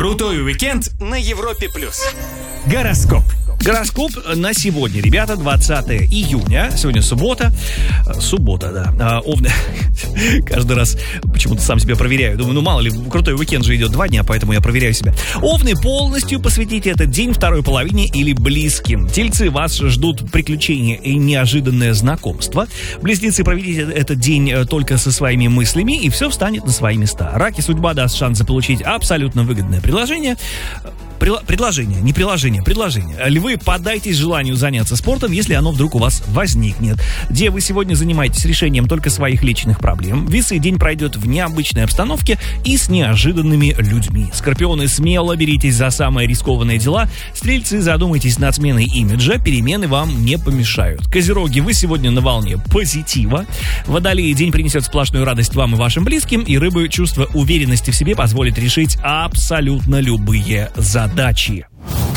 Крутой уикенд на Европе+. Гороскоп. Гороскоп на сегодня, ребята, 20 июня. Сегодня суббота. Суббота, да. Овны. Каждый раз почему-то сам себя проверяю. Думаю, мало ли, крутой уикенд же идет 2 дня, поэтому я проверяю себя. Овны, полностью посвятите этот день второй половине или близким. Тельцы, вас ждут приключения и неожиданное знакомство. Близнецы, проведите этот день только со своими мыслями, и все встанет на свои места. Раки, судьба даст шанс заполучить абсолютно выгодное предложение. Предложение. Львы, поддайтесь желанию заняться спортом, если оно вдруг у вас возникнет. Девы, сегодня занимайтесь решением только своих личных проблем. Весы, день пройдет в необычной обстановке и с неожиданными людьми. Скорпионы, смело беритесь за самые рискованные дела. Стрельцы, задумайтесь над сменой имиджа, перемены вам не помешают. Козероги, вы сегодня на волне позитива. Водолеи, день принесет сплошную радость вам и вашим близким. И рыбы, чувство уверенности в себе позволит решить абсолютно любые задачи.